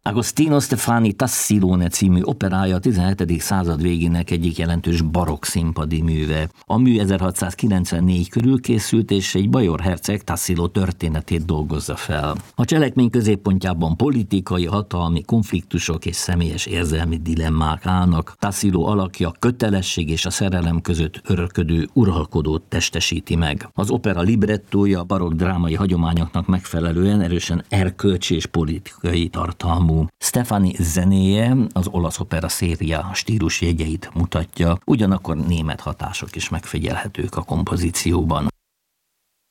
Agostino Stefani Tassilo című operája a 17. század végének egyik jelentős barokk színpadi műve. A mű 1694 körül készült, és egy bajor herceg Tassilo történetét dolgozza fel. A cselekmény középpontjában politikai, hatalmi konfliktusok és személyes érzelmi dilemmák állnak. Tassilo alakja kötelesség és a szerelem között öröködő uralkodót testesíti meg. Az opera librettója a barokk drámai hagyományoknak megfelelően erősen erkölcsi és politikai tartalmú. Stefani zenéje az olasz opera széria stílusjegyeit mutatja, ugyanakkor német hatások is megfigyelhetők a kompozícióban.